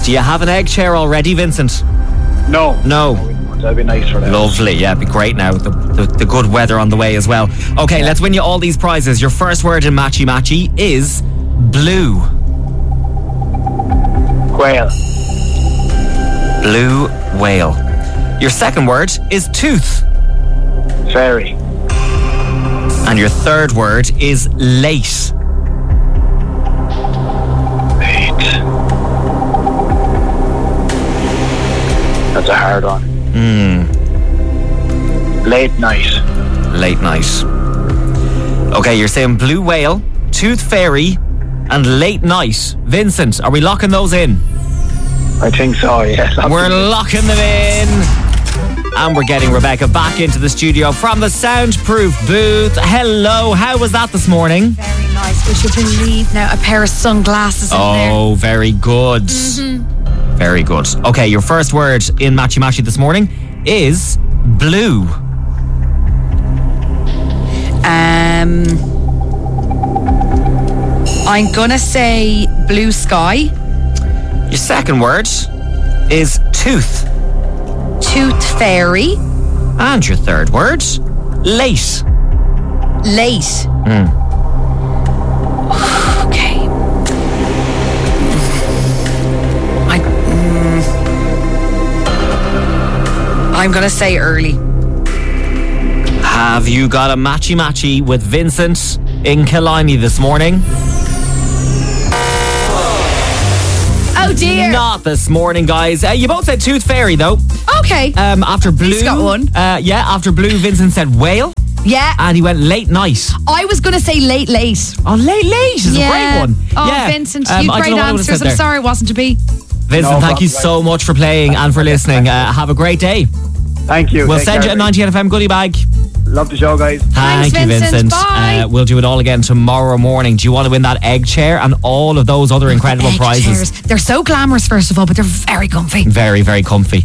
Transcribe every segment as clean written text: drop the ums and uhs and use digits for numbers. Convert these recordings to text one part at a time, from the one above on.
Do you have an egg chair already, Vincent? No. That'd be nice for that. Lovely, yeah, it'd be great now. The good weather on the way as well. Okay, let's win you all these prizes. Your first word in Matchy Matchy is blue. Whale. Blue whale. Your second word is tooth. Fairy. And your third word is late. That's a hard one. Late night. Late night. Okay, you're saying blue whale, tooth fairy, and late night. Vincent, are we locking those in? I think so, yes. We're locking them in. And we're getting Rebecca back into the studio from the soundproof booth. Hello, how was that this morning? Very nice. Would you believe now a pair of sunglasses in there? Oh, very good. Very good. Okay, your first word in Matchy Matchy this morning is blue. I'm gonna say blue sky. Your second word is tooth. Tooth fairy. And your third word, late. Late. Okay. I'm gonna say early. Have you got a Matchy Matchy with Vincent in Killiney this morning? Oh dear. Not this morning, guys. You both said tooth fairy, though. Okay. After blue, He's got one. After blue, Vincent said whale, Yeah. and he went late night. I was going to say late. Oh, late is a great one. Oh, Yeah. Vincent, I you don't great know what I would've answers. said I'm there. sorry it wasn't to be. Vincent, thank you so much for playing and for listening. Have a great day. Thank you. We'll Take send you care, a 98 FM goodie bag. Love the show, guys. Thank you, Vincent. Vincent. Bye. We'll do it all again tomorrow morning. Do you want to win that egg chair and all of those other incredible Egg prizes? chairs. They're so glamorous, first of all, but they're very comfy. Very, very comfy.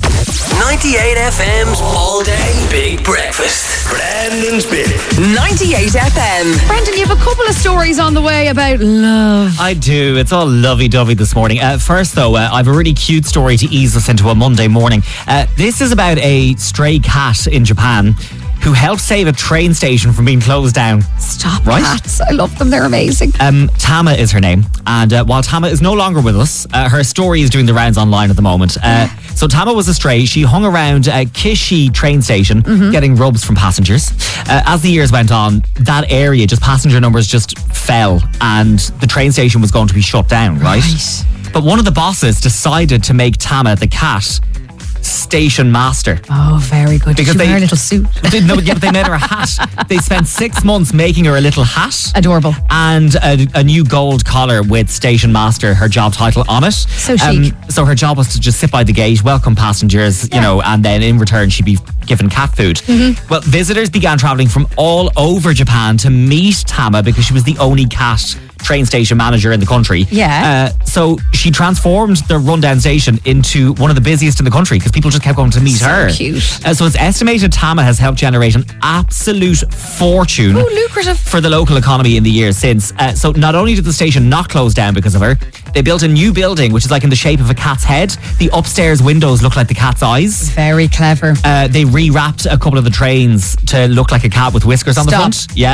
98 FM's All Day Big Breakfast. Brandon's Big. 98 FM. Brendan, you have a couple of stories on the way about love. I do. It's all lovey-dovey this morning. First, though, I have a really cute story to ease us into a Monday morning. This is about a stray cat in Japan who helped save a train station from being closed down. Stop Right? cats. I love them. They're amazing. Tama is her name, and while Tama is no longer with us, her story is doing the rounds online at the moment. So Tama was a stray. She hung around Kishi train station getting rubs from passengers. As the years went on, that area, just passenger numbers just fell, and the train station was going to be shut down, right? But one of the bosses decided to make Tama the cat station master. Oh, very good. Because Did she they- wear a little suit? But they made her a hat. They spent 6 months making her a little hat. Adorable. And a new gold collar with Station Master, her job title on it. So chic. So her job was to just sit by the gate, welcome passengers, you know, and then in return she'd be given cat food. Well, visitors began travelling from all over Japan to meet Tama because she was the only cat train station manager in the country. Yeah. So she transformed the rundown station into one of the busiest in the country because people just kept going to meet So her. cute. So it's estimated Tama has helped generate an absolute fortune Oh, lucrative. for the local economy in the years since. So not only did the station not close down because of her, they built a new building which is like in the shape of a cat's head. The upstairs windows look like the cat's eyes. Very clever. They rewrapped a couple of the trains to look like a cat with whiskers on the Stop. front. Yeah.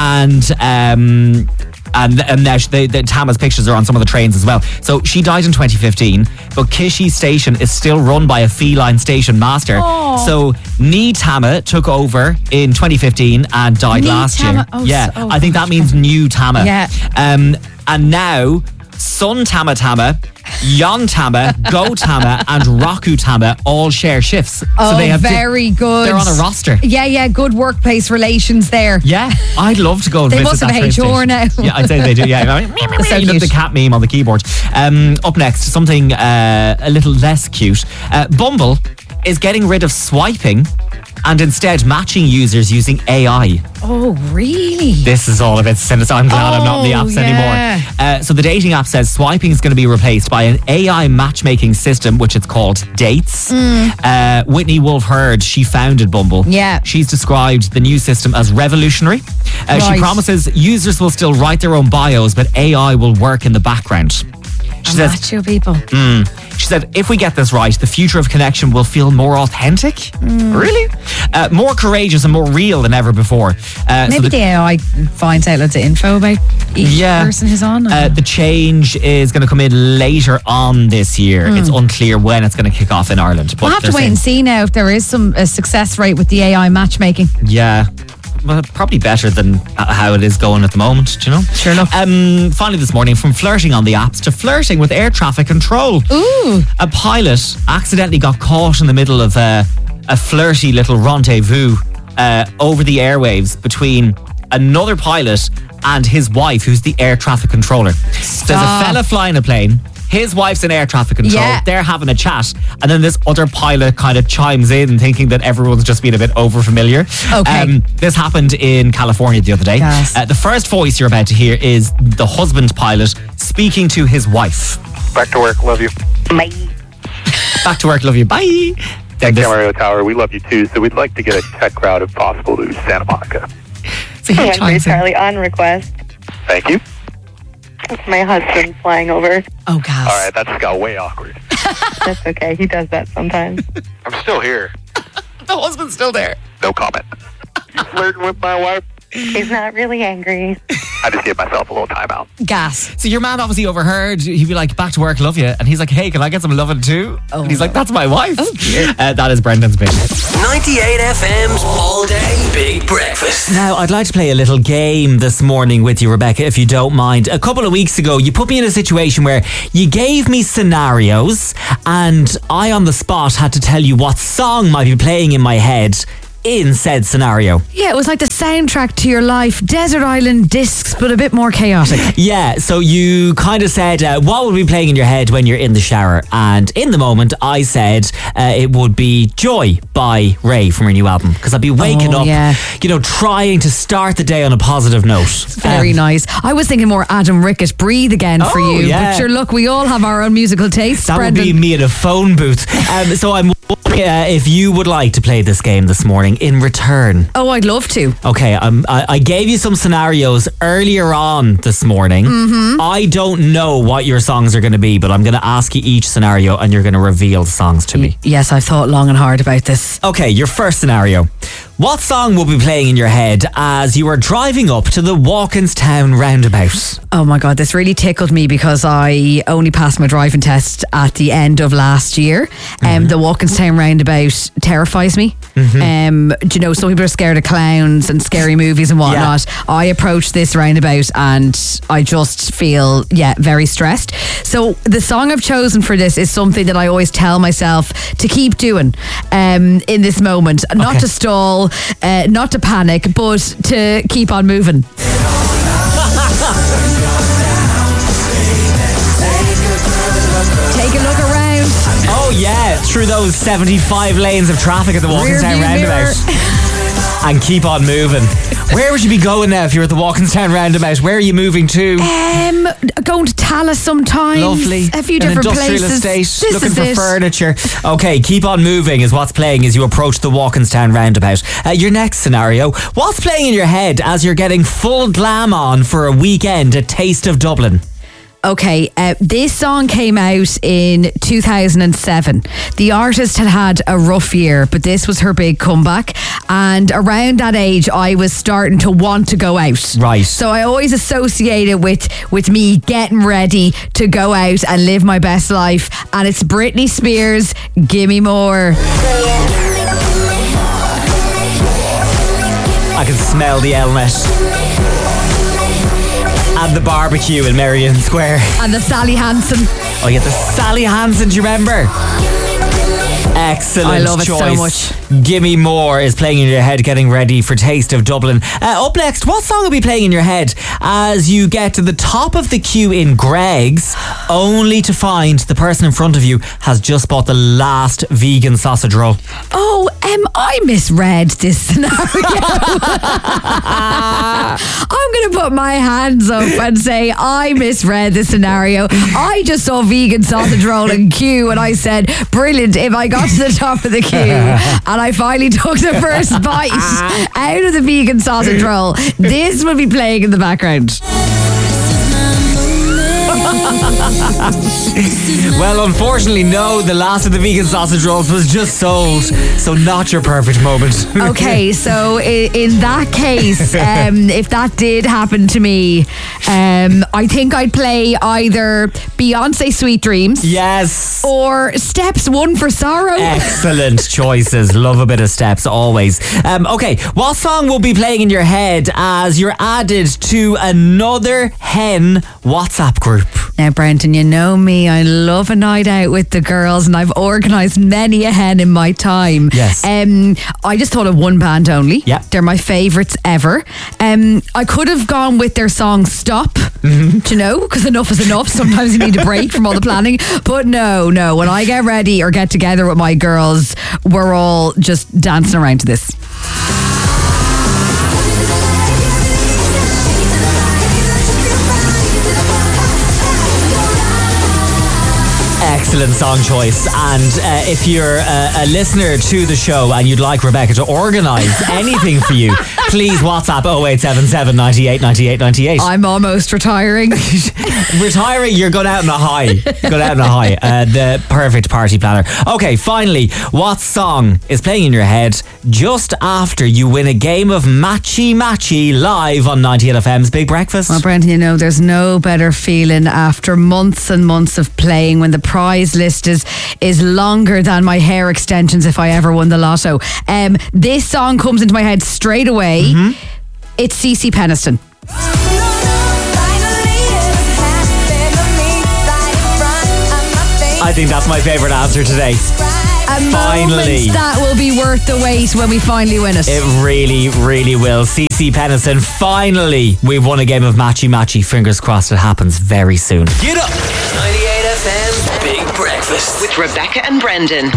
And now the Tama's pictures are on some of the trains as well. So she died in 2015, but Kishi Station is still run by a feline station master. Aw. So Ni Tama took over in 2015 and died Ni last Tama. year. Oh, Yeah, oh, I think that gosh. means new Tama. Yeah. And now Son Tama Tama, Yon Tama, Go Tama, and Raku Tama all share shifts. Oh, so they have very good. They're on a roster. Yeah, good workplace relations there. Yeah, I'd love to go and They visit must that have train HR station. now. Yeah, I'd say they do. Yeah, So the cute. cat meme on the keyboard. Up next, something a little less cute. Bumble is getting rid of swiping and instead matching users using AI. Oh, really? This is all a bit sinister. I'm glad I'm not in the Oh, apps yeah. anymore. So the dating app says swiping is going to be replaced by an AI matchmaking system, which it's called Dates. Whitney Wolf Hurd, she founded Bumble. Yeah. She's described the new system as revolutionary. She Right. promises users will still write their own bios, but AI will work in the background. She says, Macho people. she said, if we get this right, the future of connection will feel more authentic. Really? More courageous and more real than ever before. Maybe the AI finds out loads of info about each person who's on. The change is going to come in later on this year. It's unclear when it's going to kick off in Ireland. But we'll have to wait and see now if there is a success rate with the AI matchmaking. Yeah. Well, probably better than how it is going at the moment, do you know? Sure enough. Finally this morning, from flirting on the apps to flirting with air traffic control. Ooh. A pilot accidentally got caught in the middle of a flirty little rendezvous over the airwaves between another pilot and his wife, who's the air traffic controller. There's a fella flying a plane. His wife's in air traffic control. Yeah. They're having a chat. And then this other pilot kind of chimes in thinking that everyone's just been a bit over familiar. Okay. This happened in California the other day. Yes. The first voice you're about to hear is the husband pilot speaking to his wife. Back to work. Love you. Bye. Back to work, love you. Bye. Then this, Camarillo Tower. We love you too. So we'd like to get a tech route if possible to Santa Monica. so he chimes in. Charlie on request. Thank you. It's my husband flying over. Oh, gas. All right, that just got way awkward. That's okay. He does that sometimes. I'm still here. The husband's still there. No comment. You flirting with my wife? He's not really angry. I just gave myself a little timeout. Gas. So your man obviously overheard. He'd be like, back to work, love you. And he's like, hey, can I get some loving too? Oh, and he's like, that's my wife. Oh, dear. That is Brendan's bit. 98 FM's All Day Big Breakfast. Now, I'd like to play a little game this morning with you, Rebecca, if you don't mind. A couple of weeks ago, you put me in a situation where you gave me scenarios and I, on the spot, had to tell you what song might be playing in my head in said scenario. Yeah, it was like the soundtrack to your life. Desert Island Discs, but a bit more chaotic. Yeah, so you kind of said, what would be playing in your head when you're in the shower? And in the moment, I said it would be Joy by Ray from her new album. Because I'd be waking up, trying to start the day on a positive note. Very nice. I was thinking more Adam Rickett, Breathe Again for you. Yeah. But sure, look, we all have our own musical tastes. That Brendan. would be me at a phone booth. So I'm wondering if you would like to play this game this morning in return. Oh, I'd love to. Okay, I gave you some scenarios earlier on this morning. I don't know what your songs are going to be, but I'm going to ask you each scenario and you're going to reveal the songs to me. Yes, I've thought long and hard about this. Okay, your first scenario. What song will be playing in your head as you are driving up to the Walkinstown roundabout? Oh my God, this really tickled me because I only passed my driving test at the end of last year. The Walkinstown roundabout terrifies me. Do you know, some people are scared of clowns and scary movies and whatnot. Yeah. I approach this roundabout and I just feel, very stressed. So the song I've chosen for this is something that I always tell myself to keep doing in this moment. Not to stall, not to panic, but to keep on moving. Take a look around. Oh yeah, through those 75 lanes of traffic at the Walkinstown roundabout. And keep on moving. Where would you be going now if you're at the Walkinstown roundabout? Where are you moving to? Going to Tallaght sometimes. Lovely. A few different industrial places. estate, looking is for it. furniture. Okay, keep on moving is what's playing as you approach the Walkinstown roundabout. Your next scenario, what's playing in your head as you're getting full glam on for a weekend at Taste of Dublin? Okay, this song came out in 2007. The artist had a rough year, but this was her big comeback. And around that age, I was starting to want to go out. Right. So I always associate it with me getting ready to go out and live my best life. And it's Britney Spears, Gimme More. I can smell the Elmet. And the barbecue in Merrion Square. And the Sally Hansen. Oh yeah, the Sally Hansen, do you remember? Excellent I love it choice. so much. Gimme More is playing in your head, getting ready for Taste of Dublin. Up next, what song will be playing in your head as you get to the top of the queue in Greg's, only to find the person in front of you has just bought the last vegan sausage roll? Oh, I misread this scenario. I'm going to put my hands up and say I misread this scenario. I just saw vegan sausage roll in queue and I said, brilliant, if I got to the top of the queue and I finally took the first bite out of the vegan sausage roll, this will be playing in the background. Well, unfortunately, no. The last of the vegan sausage rolls was just sold, so not your perfect moment. Okay, so in that case, if that did happen to me, I think I'd play either Beyonce Sweet Dreams Yes. or Steps One for Sorrow. Excellent choices. Love a bit of Steps always. Okay, what song will be playing in your head as you're added to another Hen WhatsApp group? Now, Brendan, you know me. I love a night out with the girls, and I've organised many a hen in my time. Yes. I just thought of one band only. Yeah. They're my favourites ever. I could have gone with their song Stop, do you know, because enough is enough. Sometimes you need a break from all the planning. But no. When I get ready or get together with my girls, we're all just dancing around to this. Excellent song choice. And if you're a listener to the show and you'd like Rebecca to organise anything for you, please WhatsApp 0877 98 98 98. I'm almost retiring. Retiring, you're going out on a high. The perfect party planner. Okay, finally, what song is playing in your head just after you win a game of Matchy Matchy live on 98FM's Big Breakfast? Well, Brendan, you know, there's no better feeling after months and months of playing when the prize list is longer than my hair extensions if I ever won the lotto. This song comes into my head straight away. It's CeCe Peniston. I think that's my favourite answer today. Finally. That will be worth the wait when we finally win it. It really, really will. CeCe Peniston, finally, we've won a game of Matchy Matchy. Fingers crossed it happens very soon. Get up! 98FM's Big Breakfast with Rebecca and Brendan.